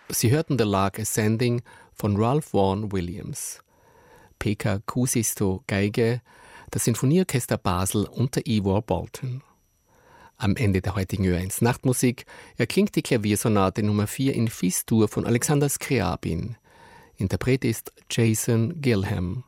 Sie hörten The Lark Ascending von Ralph Vaughan Williams. Pekka Kuusisto Geige, das Sinfonieorchester Basel unter Ivor Bolton. Am Ende der heutigen Ö1 Nachtmusik erklingt die Klaviersonate Nummer 4 in Fis-Dur von Alexander Scriabin. Interpret ist Jason Gilham.